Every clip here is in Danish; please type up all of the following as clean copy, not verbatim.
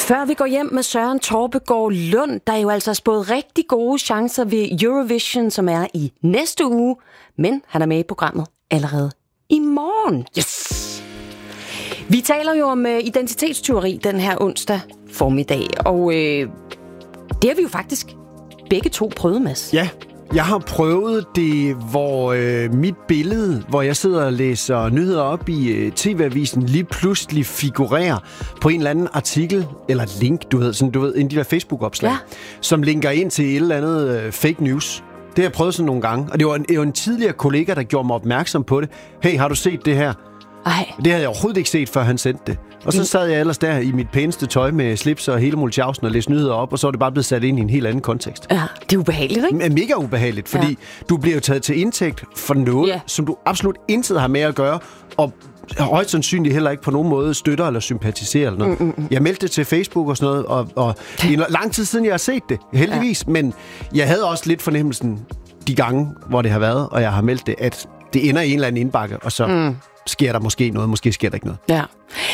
Før vi går hjem med Søren Torpegaard Lund, der er jo altså spået rigtig gode chancer ved Eurovision, som er i næste uge. Men han er med i programmet allerede i morgen. Yes! Vi taler jo om identitetstyveri den her onsdag formiddag, og det har vi jo faktisk begge to prøvet, Mads. Ja, jeg har prøvet det, hvor mit billede, hvor jeg sidder og læser nyheder op i TV-avisen, lige pludselig figurerer på en eller anden artikel, eller link, du ved, en af de der Facebook-opslag, ja, som linker ind til et eller andet fake news. Det har jeg prøvet sådan nogle gange, og det var en tidligere kollega, der gjorde mig opmærksom på det. Hey, har du set det her? Ej. Det havde jeg overhovedet ikke set, før han sendte det. Og så sad jeg ellers der i mit pæneste tøj med slips og hele multiausen og læste nyheder op, og så var det bare blevet sat ind i en helt anden kontekst. Ja, det er ubehageligt, ikke? Mega ubehageligt, fordi du bliver jo taget til indtægt for noget, som du absolut intet har med at gøre, og højst sandsynligt heller ikke på nogen måde støtter eller sympatiserer eller noget. Jeg meldte det til Facebook og sådan noget, og i lang tid siden jeg har set det, heldigvis, men jeg havde også lidt fornemmelsen de gange, hvor det har været, og jeg har meldt det, at det ender i en eller anden indbakke, og så sker der måske noget, måske sker der ikke noget. Ja.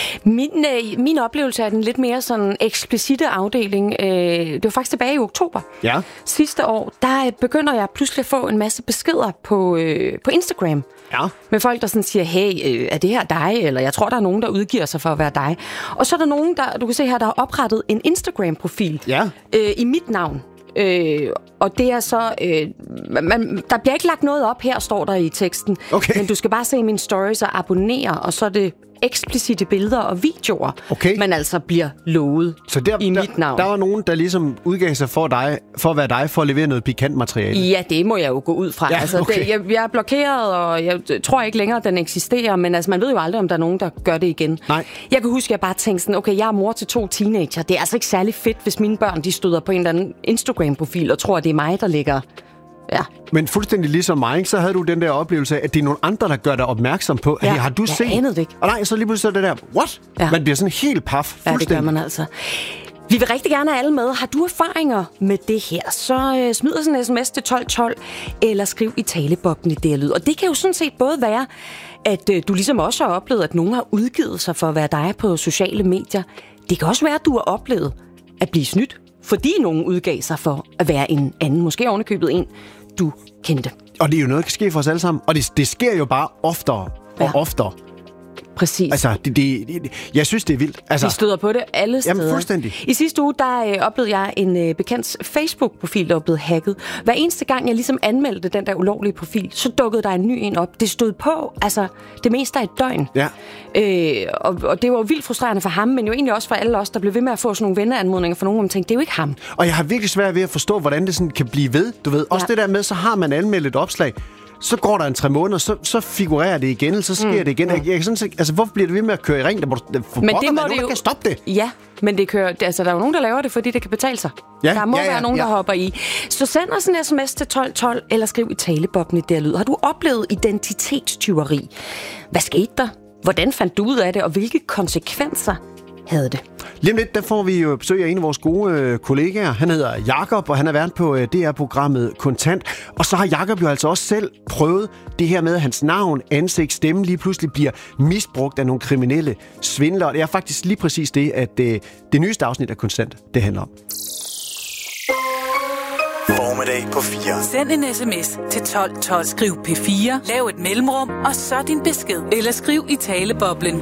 Min oplevelse er den lidt mere sådan eksplicite afdeling. Det var faktisk tilbage i oktober. Ja. Sidste år, der begynder jeg pludselig at få en masse beskeder på Instagram. Ja. Med folk, der sådan siger, hey, er det her dig? Eller jeg tror, der er nogen, der udgiver sig for at være dig. Og så er der nogen, du kan se her, der har oprettet en Instagram-profil i mit navn. Og det er så der bliver ikke lagt noget op her, står der i teksten. Okay. Men du skal bare se mine stories og abonnere, og så er det eksplicite billeder og videoer, man altså bliver lovet så i mit navn. Der var nogen, der ligesom udgav sig for at være dig, for at levere noget pikant materiale. Ja, det må jeg jo gå ud fra. Ja, altså, jeg er blokeret, og jeg tror ikke længere, at den eksisterer, men altså, man ved jo aldrig, om der er nogen, der gør det igen. Nej. Jeg kan huske, at jeg bare tænkte sådan, okay, jeg er mor til 2 teenager. Det er altså ikke særlig fedt, hvis mine børn de støder på en eller anden Instagram-profil og tror, at det er mig, der ligger. Ja. Men fuldstændig ligesom mig, så havde du den der oplevelse af, at det er nogle andre, der gør dig opmærksom på, hey, har du set? Jeg anede det ikke. Og nej, så lige pludselig det der, what? Ja. Man bliver sådan helt paf. Ja, det gør man altså. Vi vil rigtig gerne have alle med. Har du erfaringer med det her, så smid os en sms til 1212, eller skriv i taleboblen i DR Lyd. Og det kan jo sådan set både være, at du ligesom også har oplevet, at nogen har udgivet sig for at være dig på sociale medier. Det kan også være, at du har oplevet at blive snydt, fordi nogen udgav sig for at være en anden, måske ovenikøbet en, du kendte. Og det er jo noget, der kan ske for os alle sammen. Og det sker jo bare oftere og oftere. Præcis. Altså, jeg synes, det er vildt. Altså, vi støder på det alle steder. Jamen, fuldstændig. I sidste uge, der oplevede jeg en bekendts Facebook-profil, der var blevet hacket. Hver eneste gang, jeg ligesom anmeldte den der ulovlige profil, så dukkede der en ny en op. Det stod på, altså, det meste af et døgn. Ja. Og det var jo vildt frustrerende for ham, men jo egentlig også for alle os, der blev ved med at få sådan nogle venneanmodninger for nogen, hvor man tænkte, det er jo ikke ham. Og jeg har virkelig svært ved at forstå, hvordan det sådan kan blive ved. Du ved, også det der med, så har man anmeldt et opslag, så går der 3 måneder, så figurerer det igen, så sker det igen. Jeg kan sådan set, altså, hvorfor bliver det ved med at køre i ring? Men det må det jo kan stoppe det. Ja, men det kører, altså, der er jo nogen, der laver det, fordi det kan betale sig. Ja, der må være nogen, der hopper i. Så send os en sms til 1212, eller skriv i taleboblen i DR Lyd. Har du oplevet identitetstyveri? Hvad skete der? Hvordan fandt du ud af det, og hvilke konsekvenser havde det? Lige om lidt, der får vi jo besøg af en af vores gode kollegaer. Han hedder Jakob, og han er vært på DR-programmet Kontant. Og så har Jakob jo altså også selv prøvet det her med, at hans navn, ansigt, stemme lige pludselig bliver misbrugt af nogle kriminelle svindlere. Det er faktisk lige præcis det, at det nyeste afsnit af Kontant, det handler om. Formiddag på 4. Send en sms til 1212. Skriv P4, lav et mellemrum, og så din besked. Eller skriv i taleboblen